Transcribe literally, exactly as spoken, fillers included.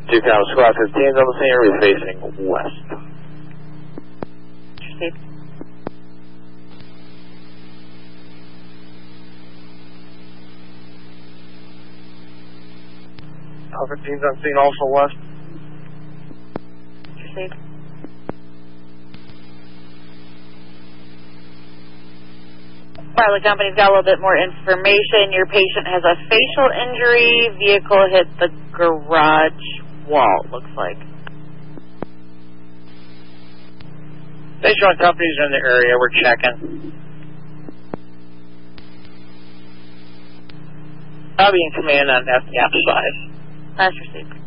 Two County Squad fifteen is on the scene, we're facing west. Received. fifteen is on scene, also west. Received. Pilot company's got a little bit more information. Your patient has a facial injury. Vehicle hit the garage wall, looks like. Station company's in the area, we're checking. I'll be in command on F F side. Last received.